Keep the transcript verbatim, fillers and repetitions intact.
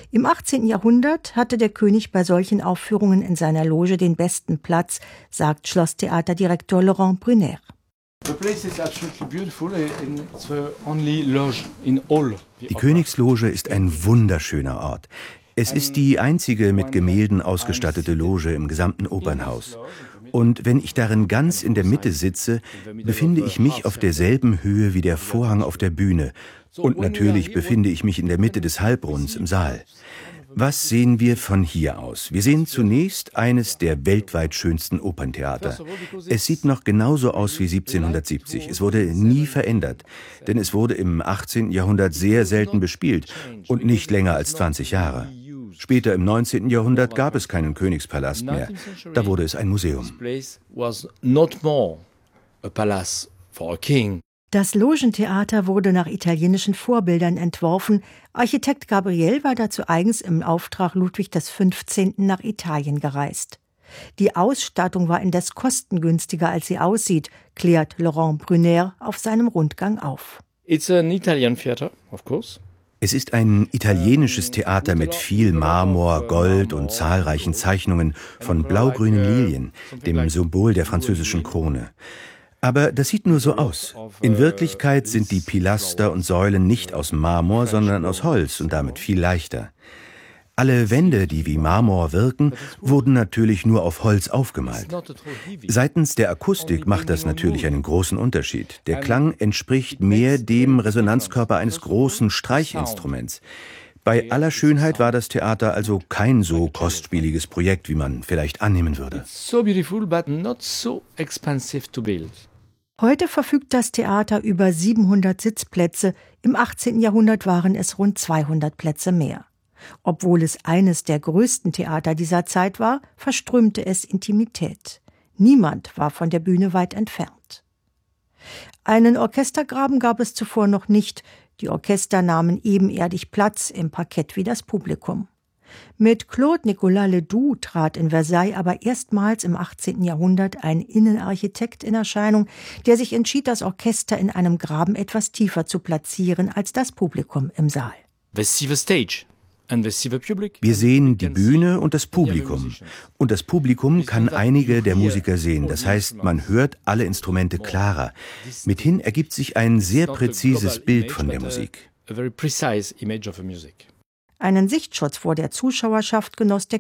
Im achtzehnten Jahrhundert hatte der König bei solchen Aufführungen in seiner Loge den besten Platz, sagt Schlosstheaterdirektor Laurent Brunner. Die Königsloge ist ein wunderschöner Ort. Es ist die einzige mit Gemälden ausgestattete Loge im gesamten Opernhaus. Und wenn ich darin ganz in der Mitte sitze, befinde ich mich auf derselben Höhe wie der Vorhang auf der Bühne. Und natürlich befinde ich mich in der Mitte des Halbrunds im Saal. Was sehen wir von hier aus? Wir sehen zunächst eines der weltweit schönsten Operntheater. Es sieht noch genauso aus wie siebzehnhundertsiebzig. Es wurde nie verändert, denn es wurde im achtzehnten Jahrhundert sehr selten bespielt und nicht länger als zwanzig Jahre. Später im neunzehnten Jahrhundert gab es keinen Königspalast mehr. Da wurde es ein Museum. Das Logentheater wurde nach italienischen Vorbildern entworfen. Architekt Gabriel war dazu eigens im Auftrag Ludwig des Fünfzehnten nach Italien gereist. Die Ausstattung war indes kostengünstiger, als sie aussieht, klärt Laurent Brunner auf seinem Rundgang auf. It's an Italian theater, of course. Es ist ein italienisches Theater mit viel Marmor, Gold und zahlreichen Zeichnungen von blau-grünen Lilien, dem Symbol der französischen Krone. Aber das sieht nur so aus. In Wirklichkeit sind die Pilaster und Säulen nicht aus Marmor, sondern aus Holz und damit viel leichter. Alle Wände, die wie Marmor wirken, wurden natürlich nur auf Holz aufgemalt. Seitens der Akustik macht das natürlich einen großen Unterschied. Der Klang entspricht mehr dem Resonanzkörper eines großen Streichinstruments. Bei aller Schönheit war das Theater also kein so kostspieliges Projekt, wie man vielleicht annehmen würde. Heute verfügt das Theater über siebenhundert Sitzplätze. Im achtzehnten Jahrhundert waren es rund zweihundert Plätze mehr. Obwohl es eines der größten Theater dieser Zeit war, verströmte es Intimität. Niemand war von der Bühne weit entfernt. Einen Orchestergraben gab es zuvor noch nicht. Die Orchester nahmen ebenerdig Platz im Parkett wie das Publikum. Mit Claude Nicolas Ledoux trat in Versailles aber erstmals im achtzehnten Jahrhundert ein Innenarchitekt in Erscheinung, der sich entschied, das Orchester in einem Graben etwas tiefer zu platzieren als das Publikum im Saal. Wir sehen die Bühne und das Publikum. Und das Publikum kann einige der Musiker sehen. Das heißt, man hört alle Instrumente klarer. Mithin ergibt sich ein sehr präzises Bild von der Musik. Einen Sichtschutz vor der Zuschauerschaft genoss der